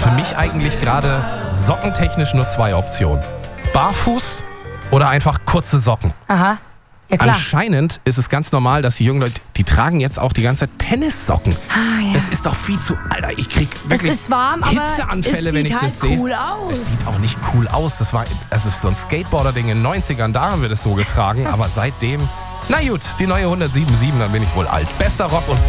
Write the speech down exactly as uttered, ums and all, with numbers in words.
für mich eigentlich gerade sockentechnisch nur zwei Optionen. Barfuß oder einfach kurze Socken. Aha. Ja, klar. Anscheinend ist es ganz normal, dass die jungen Leute, die tragen jetzt auch die ganze Zeit Tennissocken. Ah, ja. Das ist doch viel zu, Alter, ich krieg wirklich Es ist warm, aber Hitzeanfälle, es wenn sieht ich halt das sehe. cool aus. Es sieht auch nicht cool aus. Das war, das ist so ein Skateboarder-Ding in den neunzigern, da haben wir das so getragen. Aber seitdem, na gut, die neue hundertsieben Komma sieben, dann bin ich wohl alt. Bester Rock und